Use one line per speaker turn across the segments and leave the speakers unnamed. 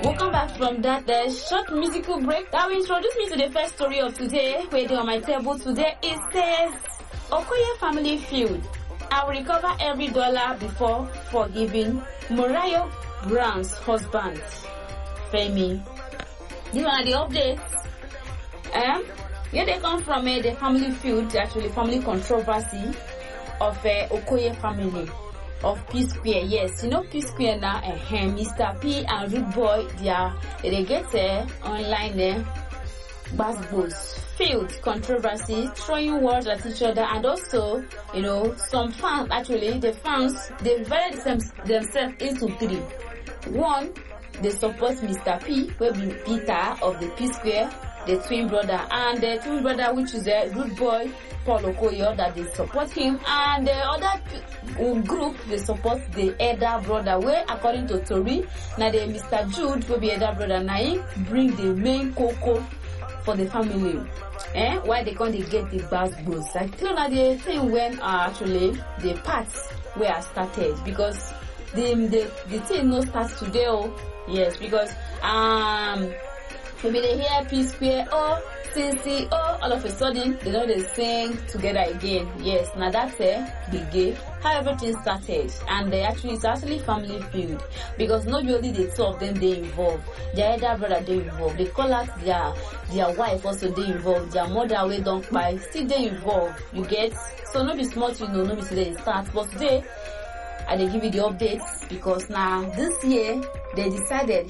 We'll come back from that short musical break. That will introduce me to the first story of today. Waiting on my table today, it says Okoye family feud. I will recover every dollar before forgiving Mariah Brown's husband, Femi. These are the updates. Here they come from the family feud, actually family controversy of Okoye family of P Square. Yes, you know P Square now. Mr. P and Rude Boy, they get online basketballs, field controversy, throwing words at each other, and also, you know, some fans, actually, the fans, they divided themselves into three. One, they support Mr. P, will be Peter of the P Square, the twin brother, and the twin brother, which is the Rude Boy, Paul Okoye, that they support him, and the other group, they support the elder brother, where according to Tori, now the Mr. Jude will be elder brother, now he bring the main cocoa for the family. Why they can't get the basketballs? Like, you know, the thing when actually the parts were started, because the thing no starts today. Oh yes, because maybe they hear P Square, CC, all of a sudden they know they sing together again. Yes, now that's big how everything started, and it's actually family feud, because not only the two of them they involved, their elder brother they involved, they call out their wife also they involved, their mother we don't buy still they involved. You get, so no be smart, you know, no be today start, but today I they give you the updates, because now this year they decided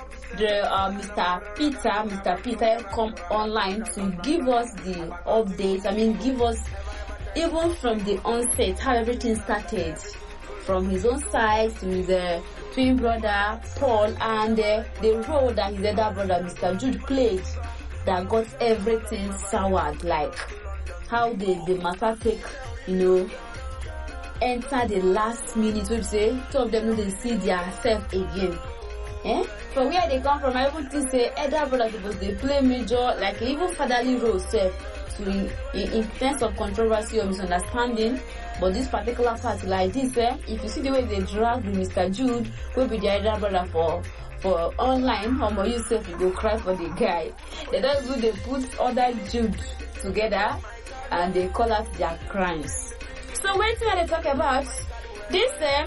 Mr. Peter come online to give us the updates. I mean, give us even from the onset how everything started, from his own side to his twin brother Paul, and the role that his elder brother Mr. Jude played that got everything soured, like how the matter take, you know, enter the last minute, which say two of them they see their self again. From where they come from, I even think say elder brother supposed they play major, like even fatherly role self, to in terms of controversy or misunderstanding. But this particular part like this, if you see the way they drag with Mr. Jude, will be the elder brother for online, or yourself you go cry for the guy. They don't do, they put other Jude together and they call out their crimes. So when they talk about this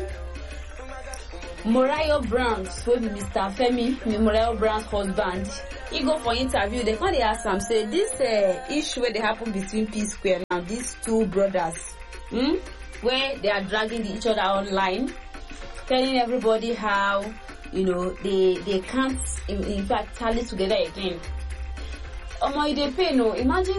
Mariah Brown's, will be Mr. Femi, Mariah Brown's husband, he go for interview. They can't ask him, say this issue where they happen between P Square and these two brothers, where they are dragging each other online, telling everybody how, you know, they can't in fact tally together again. They pay no. Imagine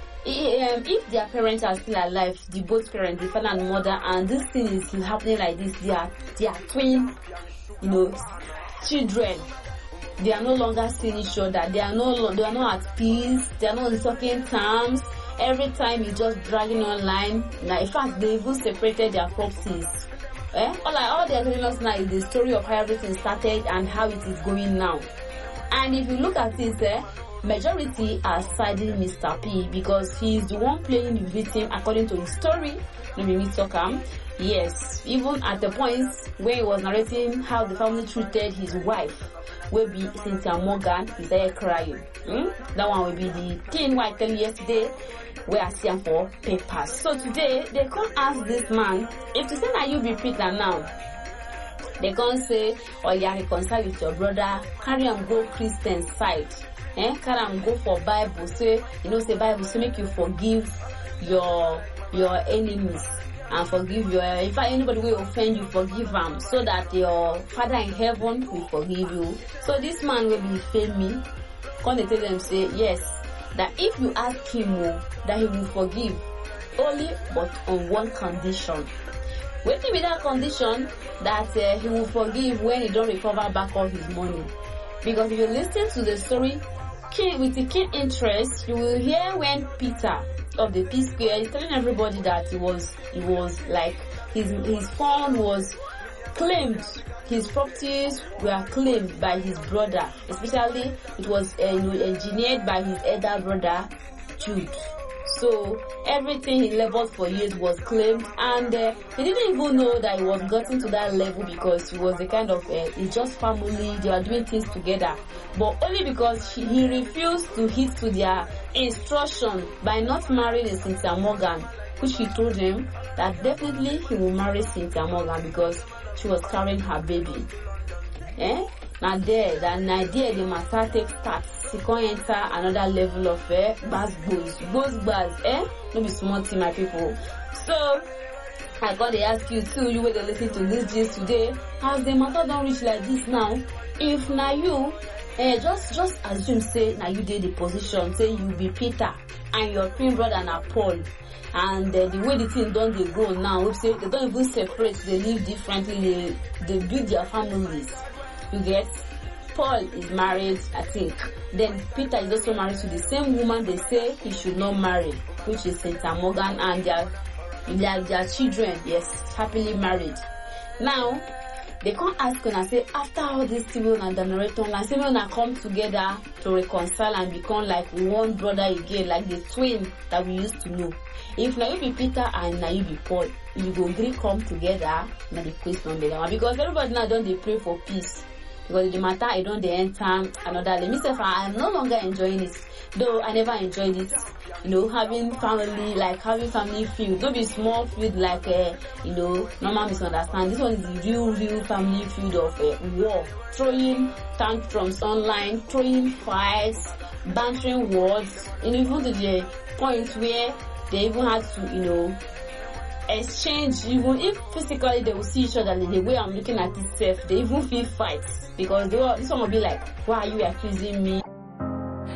if their parents are still alive, the both parents, the father and mother, and this thing is happening like this, they are twin, you know, children. They are no longer seeing each other. They are not at peace. They are not in talking terms. Every time you just dragging online. Now, in fact, they even separated their properties. All they are telling us now is the story of how everything started and how it is going now. And if you look at this, majority are siding Mr. P, because he is the one playing the victim according to his story. Let me talk yes, even at the point where he was narrating how the family treated his wife, will be Cynthia Morgan, he started crying. That one will be the thing where I tell you yesterday, where I see him for papers. So today they can't ask this man if to say that you be Peter now. They can't say, oh yeah, reconcile with your brother, carry him go Christian side. Carry him go for Bible. Say, you know, say Bible, so make you forgive your enemies and forgive your, if anybody will offend you, forgive them, so that your Father in heaven will forgive you. So this man will be Femi. Come they tell them, say yes, that if you ask him that he will forgive, only but on one condition. What will be that condition? That he will forgive when he don't recover back all his money. Because if you listen to the story with the keen interest, you will hear when Peter of the P Square is telling everybody that he was like his fund was claimed, his properties were claimed by his brother, especially it was engineered by his elder brother Jude. So everything he labored for years was claimed, and he didn't even know that he was getting to that level because he was a kind of it's just family. They are doing things together, but only because he refused to heed to their instruction by not marrying Cynthia Morgan, which he told him that definitely he will marry Cynthia Morgan because she was carrying her baby. Now there, the matter takes start. He can enter another level of buzz, no be small thing, my people. So I gotta ask you too, you will listen to this gist today. Has the matter don't reach like this now? If now you just assume say now you did the position, say you be Peter and your twin brother na Paul. And the way the thing don't they go now, we say they don't even separate, they live differently, they build their families. You get? Paul is married, I think. Then Peter is also married to the same woman they say he should not marry, which is Cynthia Morgan, and their children, yes, happily married. Now, they can't ask and say, after all this Steven and the narrator, and Steven come together to reconcile and become like one brother again, like the twin that we used to know. If now you be Peter and now you be Paul, you go agree come together, now the question be that one. Because everybody now don't they pray for peace. Because the matter I don't they enter another. Let me say I'm no longer enjoying it. Though I never enjoyed it. Having family feud. Don't be small feud like normal misunderstanding. This one is the real family feud of war. Throwing tantrums online, throwing fights, bantering words, and even to the point where they even had to, exchange, even if physically they will see each other, the way I'm looking at this stuff, they even feel fights because this one will be like, why are you accusing me?